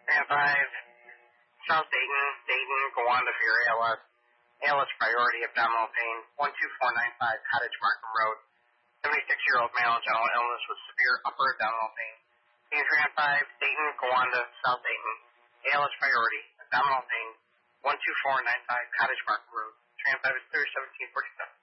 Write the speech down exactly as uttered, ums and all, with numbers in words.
Tram five, South Dayton, Dayton, go on to for your A L S. A L S priority, abdominal pain, one two four nine five Cottage Markham Road. seventy-six-year-old male, general illness with severe upper abdominal pain. Team Tram five, Dayton, go on to South Dayton. A L S priority, abdominal pain, one two four nine five Cottage Markham Road. Tram five is thirty seventeen forty-seven.